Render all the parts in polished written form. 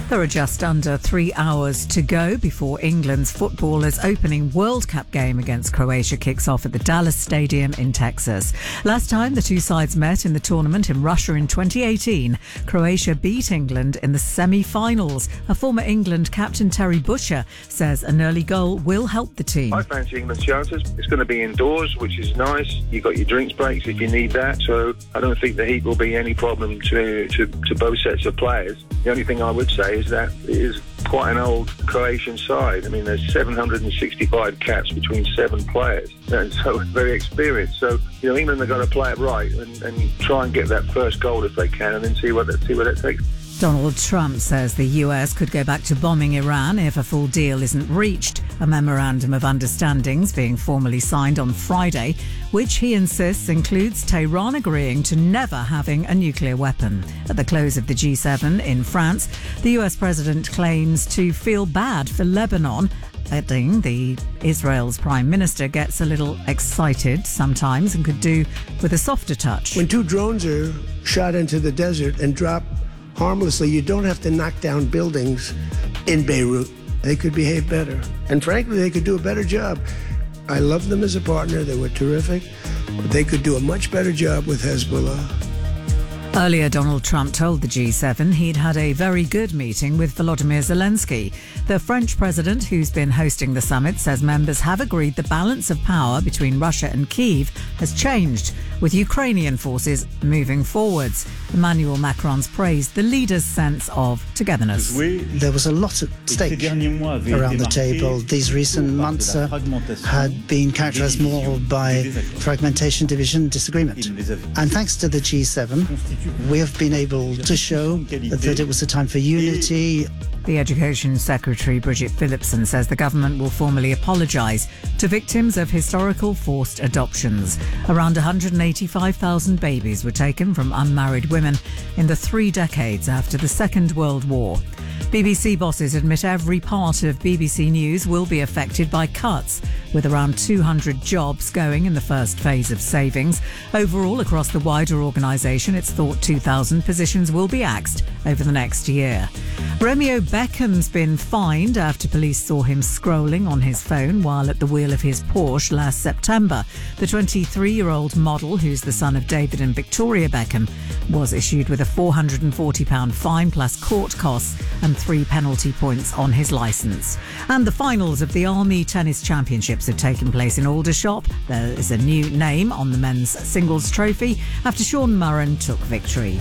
There are just under 3 hours to go before England's footballers' opening World Cup game against Croatia kicks off at the Dallas Stadium in Texas. Last time the two sides met in the tournament in Russia in 2018, Croatia beat England in the semi-finals. A former England captain, Terry Butcher, says an early goal will help the team. I fancy England's chances. It's going to be indoors, which is nice. You've got your drinks breaks if you need that. So I don't think the heat will be any problem to both sets of players. The only thing I would say is that it is quite an old Croatian side. I mean, there's 765 caps between 7 players, and so very experienced. So, England have got to play it right and try and get that first goal if they can, and then see where that takes. Donald Trump says the US could go back to bombing Iran if a full deal isn't reached. A memorandum of understandings being formally signed on Friday, which he insists includes Tehran agreeing to never having a nuclear weapon. At the close of the G7 in France, the US president claims to feel bad for Lebanon, adding the Israel's prime minister gets a little excited sometimes and could do with a softer touch. When 2 drones are shot into the desert and drop harmlessly, you don't have to knock down buildings in Beirut. They could behave better. And frankly, they could do a better job. I love them as a partner. They were terrific. But they could do a much better job with Hezbollah. Earlier, Donald Trump told the G7 he'd had a very good meeting with Volodymyr Zelensky. The French president, who's been hosting the summit, says members have agreed the balance of power between Russia and Kyiv has changed, with Ukrainian forces moving forwards. Emmanuel Macron's praised the leaders' sense of togetherness. There was a lot at stake around the table. These recent months had been characterized more by fragmentation, division, disagreement. And thanks to the G7, we have been able to show that it was a time for unity. The Education Secretary, Bridget Phillipson, says the government will formally apologise to victims of historical forced adoptions. Around 185,000 babies were taken from unmarried women in the 3 decades after the Second World War. BBC bosses admit every part of BBC News will be affected by cuts, with around 200 jobs going in the first phase of savings. Overall, across the wider organisation, it's thought 2,000 positions will be axed over the next year. Romeo Beckham's been fined after police saw him scrolling on his phone while at the wheel of his Porsche last September. The 23-year-old model, who's the son of David and Victoria Beckham, was issued with a £440 fine plus court costs and 3 penalty points on his licence. And the finals of the Army Tennis Championships have taken place in Aldershot. There is a new name on the men's singles trophy after Sean Murren took victory.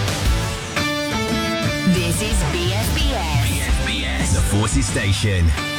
This is BFBS. The Forces Station.